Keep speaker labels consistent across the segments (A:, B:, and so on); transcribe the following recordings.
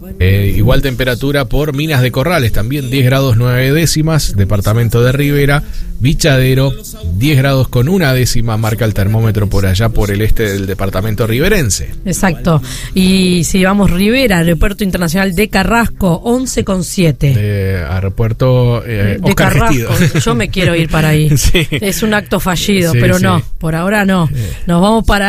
A: Igual temperatura por Minas de Corrales, también 10 grados 9 décimas, departamento de Rivera. Vichadero, 10 grados con 1 décima marca el termómetro por allá por el este del departamento riverense.
B: Exacto. Y si vamos Rivera, Aeropuerto Internacional de Carrasco, 11,7.
A: Aeropuerto
B: de
A: Oscar
B: Carrasco.
A: Gestido.
B: Yo me quiero ir para ahí.
A: Sí.
B: Es un acto fallido,
A: Sí,
B: pero
A: sí.
B: no, por ahora no. Nos vamos para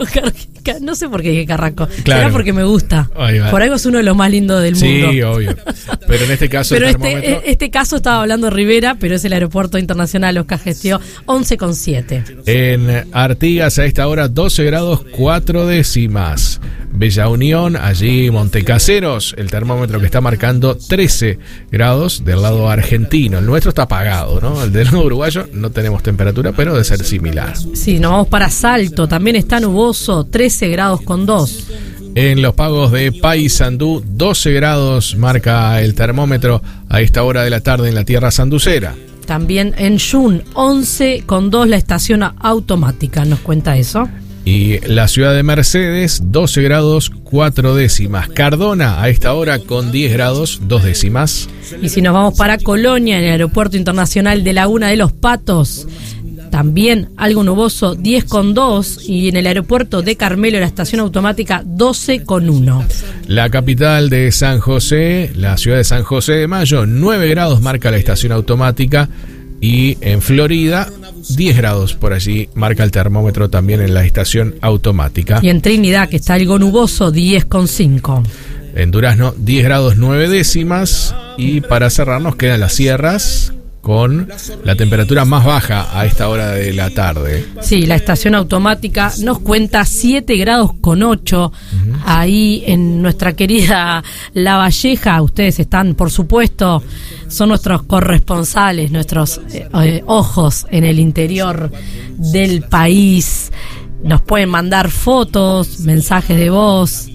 B: no sé por qué dije Carrasco.
A: Claro.
B: Será porque me gusta. Por algo es uno de los más lindos del mundo.
A: Sí, obvio. Pero en este caso
B: pero
A: el termómetro...
B: este caso estaba hablando de Rivera, pero es el Aeropuerto Internacional Oscar Gestió, 11,7.
A: En Artigas a esta hora 12 grados 4 décimas. Bella Unión, allí Montecaseros, el termómetro que está marcando 13 grados del lado argentino. El nuestro está apagado, ¿no? El del lado uruguayo no tenemos temperatura, pero debe ser similar.
B: Sí, nos vamos para Salto, también está nuboso, 13 grados con 2.
A: En los pagos de Paysandú, 12 grados marca el termómetro a esta hora de la tarde en la tierra sanducera.
B: También en Yun, 11,2 la estación automática, nos cuenta eso.
A: Y la ciudad de Mercedes, 12 grados 4 décimas. Cardona a esta hora con 10 grados 2 décimas.
B: Y si nos vamos para Colonia, en el Aeropuerto Internacional de Laguna de los Patos, también algo nuboso, 10,2. Y en el aeropuerto de Carmelo, la estación automática, 12,1.
A: La capital de San José, la ciudad de San José de Mayo, 9 grados marca la estación automática. Y en Florida, 10 grados por allí marca el termómetro también en la estación automática.
B: Y en Trinidad, que está algo nuboso, 10,5.
A: En Durazno, 10 grados 9 décimas. Y para cerrar nos quedan las sierras con la temperatura más baja a esta hora de la tarde.
B: Sí, la estación automática nos cuenta 7 grados con 8. Ahí en nuestra querida La Valleja, ustedes están, por supuesto, son nuestros corresponsales, nuestros ojos en el interior del país. Nos pueden mandar fotos, mensajes de voz,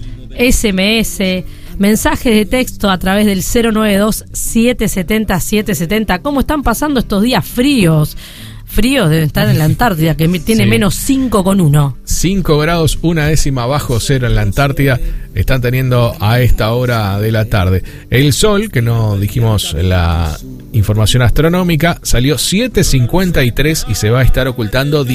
B: SMS, mensajes de texto a través del 092-770-770. ¿Cómo están pasando estos días fríos? Fríos deben estar en la Antártida, que tiene menos 5,1.
A: 5 grados, 1 décima bajo cero en la Antártida están teniendo a esta hora de la tarde. El sol, que no dijimos en la información astronómica, salió 7:53 y se va a estar ocultando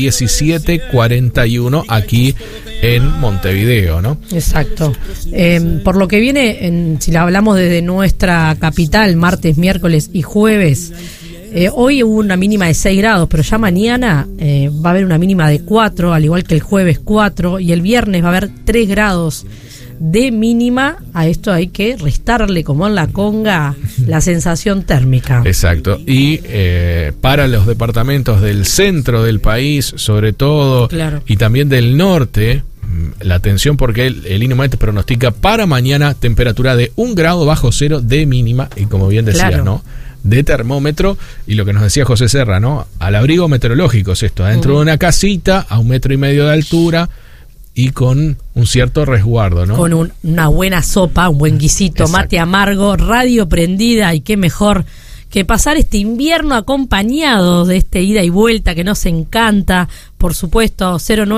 A: 17:41 aquí en Montevideo, ¿no?
B: Exacto. Por lo que viene, si la hablamos desde nuestra capital, martes, miércoles y jueves, hoy hubo una mínima de 6 grados, pero ya mañana va a haber una mínima de 4, al igual que el jueves 4, y el viernes va a haber 3 grados de mínima. A esto hay que restarle, como en la conga, la sensación térmica.
A: Exacto. Y para los departamentos del centro del país, sobre todo,
B: claro,
A: y también del norte, la atención porque el INOMET pronostica para mañana temperatura de 1 grado bajo cero de mínima, y como bien decías, claro, ¿no?, de termómetro, y lo que nos decía José Serra, ¿no?, al abrigo meteorológico es esto, adentro de una casita a 1,5 metros de altura y con un cierto resguardo, ¿no?
B: Con una buena sopa, un buen guisito, exacto, mate amargo, radio prendida, y qué mejor que pasar este invierno acompañados de este ida y vuelta que nos encanta. Por supuesto,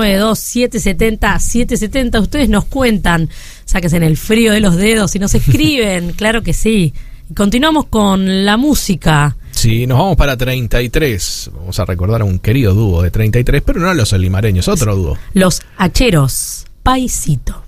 B: 092-770-770. Ustedes nos cuentan, sáquense en el frío de los dedos y nos escriben, claro que sí. Y continuamos con la música.
A: Sí, nos vamos para 33. Vamos a recordar a un querido dúo de 33, pero no a los limareños, otro dúo.
B: Los Hacheros, Paisito.